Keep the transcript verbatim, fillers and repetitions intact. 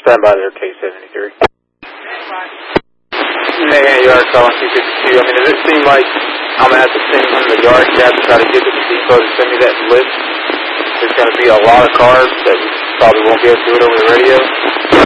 Stand by there, K seventy-three. Man, you are calling two fifty-two. I mean, does it seem like I'm going to have to send him the yard cab to try to get to the depot to send me that list? There's going to be a lot of cars that probably won't be able to do it over the radio.